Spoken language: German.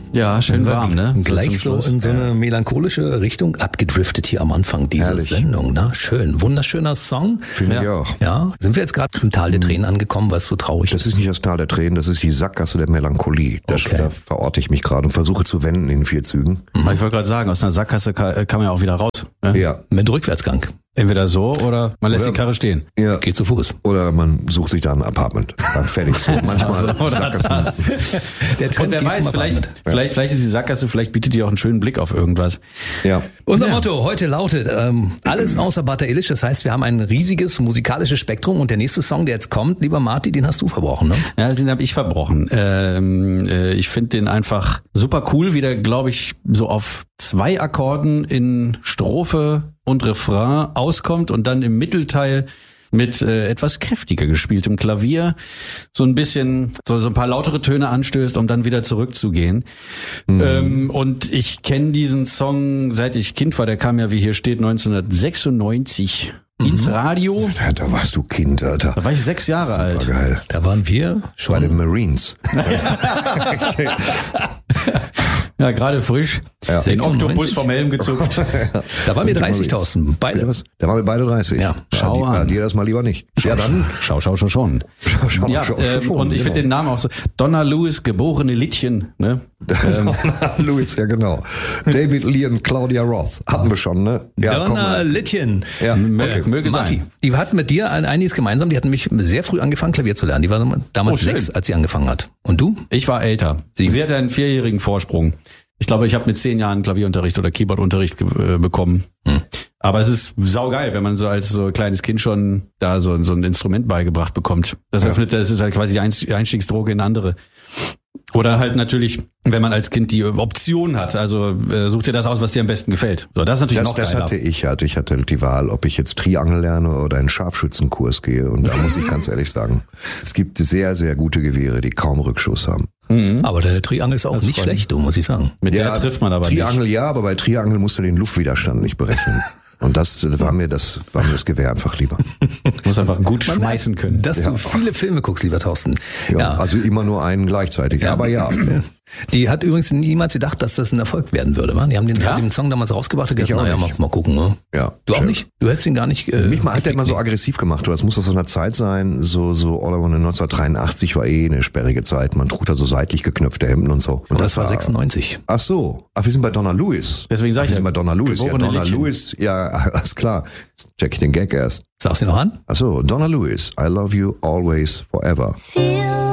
Ja, schön warm, ne? Gleich so in so eine melancholische Richtung abgedriftet hier am Anfang dieser Sendung. Na, schön. Wunderschöner Song. Finde ich auch. Ja. Sind wir jetzt gerade im Tal der Tränen angekommen, was so traurig ist? Das ist nicht das Tal der Tränen, das ist die Sackgasse der Melancholie. Da verorte ich mich gerade und versuche zu wenden in 4 Zügen. Ich wollte gerade sagen, aus einer Sackgasse kann man ja auch wieder raus. Ne? Ja. Mit Rückwärtsgang. Entweder so oder man lässt die Karre stehen. Ja. Geht zu Fuß. Oder man sucht sich da ein Apartment. Dann fertig. So manchmal Sackgassen. Der Trend Und wer weiß, vielleicht ist die Sackgasse, vielleicht bietet die auch einen schönen Blick auf irgendwas. Ja. Unser Motto heute lautet, alles außer Baterielisch. Das heißt, wir haben ein riesiges musikalisches Spektrum und der nächste Song, der jetzt kommt, lieber Marty, den hast du verbrochen, ne? Ja, den habe ich verbrochen. Ich finde den einfach super cool, wie der, glaube ich, so auf 2 Akkorden in Strophe und Refrain auskommt und dann im Mittelteil mit etwas kräftiger gespieltem Klavier so ein bisschen, so ein paar lautere Töne anstößt, um dann wieder zurückzugehen. Und ich kenne diesen Song, seit ich Kind war, der kam ja, wie hier steht, 1996 ins Radio. Ja, da warst du Kind, Alter. Da war ich 6 Jahre alt. Geil. Da waren wir schon. Bei den Marines. Ja, gerade frisch. Ja. Den Oktopus vom Helm gezupft. Da waren wir 30.000, beide. Was? Da waren wir beide 30. Ja, schau an. Dir das mal lieber nicht. Ja, dann. Schau schon. Schau, Ja, und ich finde den Namen auch so. Donna Lewis, geborene Littchen. Ne? Donna Lewis, ja genau. David Lee und Claudia Roth. Hatten wir schon, ne? Ja, Donna Littchen. Ja, okay. Möge Marty, sein. die hatten mit dir einiges gemeinsam. Die hatten mich sehr früh angefangen, Klavier zu lernen. Die war damals 6, als sie angefangen hat. Und du? Ich war älter. Sie hat einen 4-jährigen Vorsprung. Ich glaube, ich habe mit 10 Jahren Klavierunterricht oder Keyboardunterricht bekommen. Aber es ist saugeil, wenn man so als so kleines Kind schon da so ein Instrument beigebracht bekommt. Das ist halt quasi die Einstiegsdroge in andere. Oder halt natürlich, wenn man als Kind die Option hat, also such dir das aus, was dir am besten gefällt. So, das ist natürlich noch geiler. Ich hatte die Wahl, ob ich jetzt Triangel lerne oder einen Scharfschützenkurs gehe. Und da muss ich ganz ehrlich sagen, es gibt sehr, sehr gute Gewehre, die kaum Rückschuss haben. Aber deine Triangel ist auch nicht schlecht, muss ich sagen. Mit der trifft man aber Triangel nicht. ja, aber bei Triangel musst du den Luftwiderstand nicht berechnen. Und das war mir das Gewehr einfach lieber. Muss einfach gut schmeißen können. Dass du viele Filme guckst, lieber Thorsten. Ja, also immer nur einen gleichzeitig. Ja. Aber ja. Die hat übrigens niemals gedacht, dass das ein Erfolg werden würde. Man. Die haben den Song damals rausgebracht und gesagt, naja, mal gucken. Ne? Ja, du auch nicht? Du hättest ihn gar nicht... Mich hat der immer so aggressiv gemacht. Das muss aus so einer Zeit sein, so All I Want 1983 war eine sperrige Zeit. Man trug da so seitlich geknöpfte Hemden und so. Und das war 96. Ach so. Ach, wir sind bei Donna Lewis. Deswegen sag ich wir sind bei Donna Lewis. Ja, Donna Littchen. Lewis, ja, alles klar. Check ich den Gag erst. Sagst du noch an? Ach so, Donna Lewis. I love you always forever.